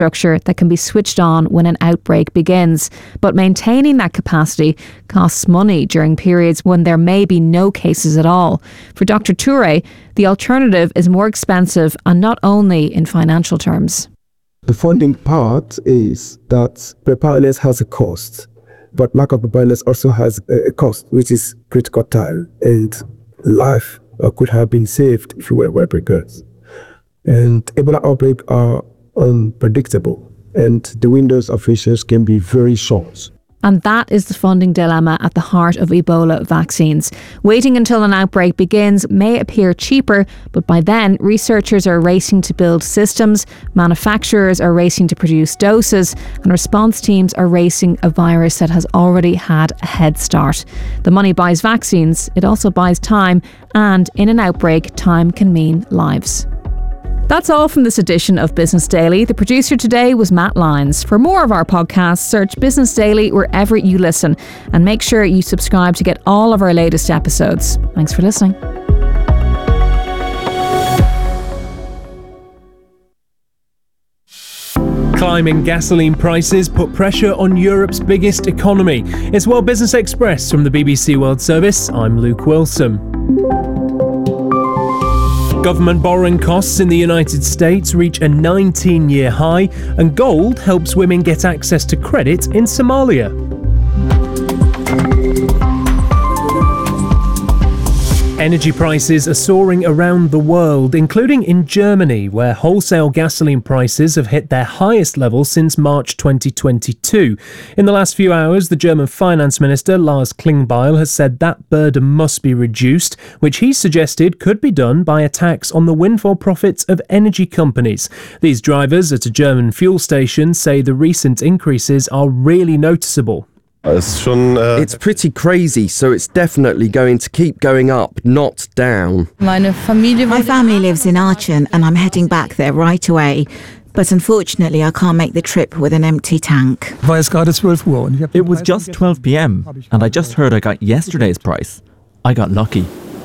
infrastructure that can be switched on when an outbreak begins. But maintaining that capacity costs money during periods when there may be no cases at all. For Dr. Toure, the alternative is more expensive, and not only in financial terms. The funding part is that preparedness has a cost, but lack of preparedness also has a cost, which is critical time, and life could have been saved if we were well prepared. And Ebola outbreaks are unpredictable, and the windows of research can be very short. And that is the funding dilemma at the heart of Ebola vaccines. Waiting until an outbreak begins may appear cheaper, but by then, researchers are racing to build systems, manufacturers are racing to produce doses, and response teams are racing a virus that has already had a head start. The money buys vaccines, it also buys time, and in an outbreak, time can mean lives. That's all from this edition of Business Daily. The producer today was Matt Lyons. For more of our podcasts, search Business Daily wherever you listen, and make sure you subscribe to get all of our latest episodes. Thanks for listening. Climbing gasoline prices put pressure on Europe's biggest economy. It's World Business Express from the BBC World Service. I'm Luke Wilson. Government borrowing costs in the United States reach a 19-year high, and gold helps women get access to credit in Somalia. Energy prices are soaring around the world, including in Germany, where wholesale gasoline prices have hit their highest level since March 2022. In the last few hours, the German finance minister, Lars Klingbeil, has said that burden must be reduced, which he suggested could be done by a tax on the windfall profits of energy companies. These drivers at a German fuel station say the recent increases are really noticeable. It's pretty crazy, so it's definitely going to keep going up, not down. My family lives in Aachen and I'm heading back there right away. But unfortunately, I can't make the trip with an empty tank. It was just 12 p.m. and I just heard I got yesterday's price. I got lucky.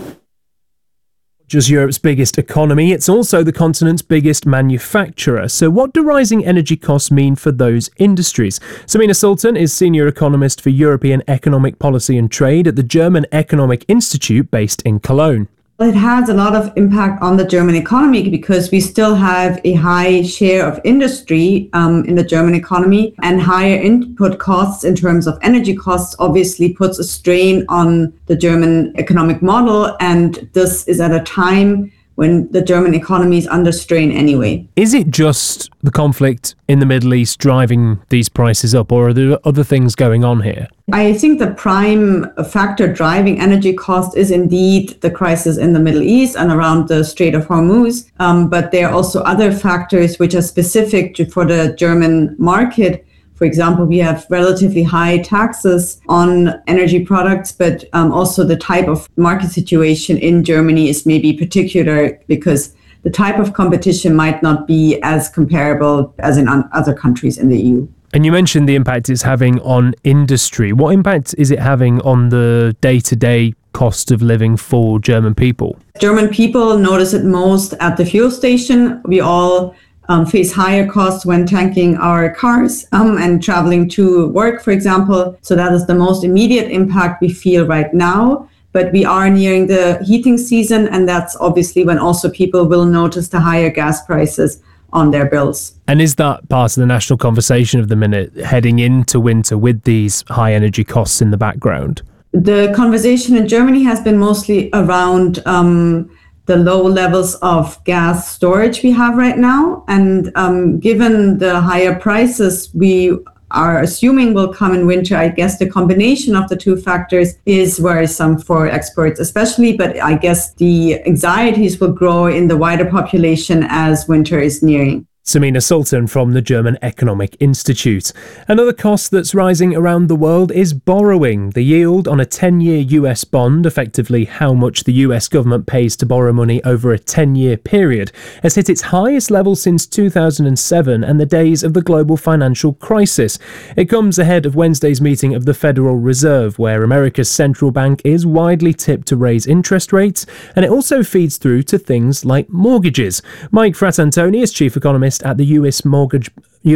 Just Europe's biggest economy, it's also the continent's biggest manufacturer. So what do rising energy costs mean for those industries? Samina Sultan is Senior Economist for European Economic Policy and Trade at the German Economic Institute based in Cologne. It has a lot of impact on the German economy because we still have a high share of industry in the German economy, and higher input costs in terms of energy costs obviously puts a strain on the German economic model, and this is at a time when the German economy is under strain anyway. Is it just the conflict in the Middle East driving these prices up, or are there other things going on here? I think the prime factor driving energy cost is indeed the crisis in the Middle East and around the Strait of Hormuz. But there are also other factors which are specific for the German market. For example, we have relatively high taxes on energy products, but also the type of market situation in Germany is maybe particular because the type of competition might not be as comparable as in other countries in the EU. And you mentioned the impact it's having on industry. What impact is it having on the day-to-day cost of living for German people? German people notice it most at the fuel station. We all face higher costs when tanking our cars and traveling to work, for example. So that is the most immediate impact we feel right now. But we are nearing the heating season, and that's obviously when also people will notice the higher gas prices on their bills. And is that part of the national conversation of the minute, heading into winter with these high energy costs in the background? The conversation in Germany has been mostly around the low levels of gas storage we have right now. And given the higher prices we are assuming will come in winter, I guess the combination of the two factors is worrisome for experts especially, but I guess the anxieties will grow in the wider population as winter is nearing. Samina Sultan from the German Economic Institute. Another cost that's rising around the world is borrowing. The yield on a 10-year US bond, effectively how much the US government pays to borrow money over a 10-year period, has hit its highest level since 2007 and the days of the global financial crisis. It comes ahead of Wednesday's meeting of the Federal Reserve, where America's central bank is widely tipped to raise interest rates, and it also feeds through to things like mortgages. Mike Fratantoni is chief economist analyst at the US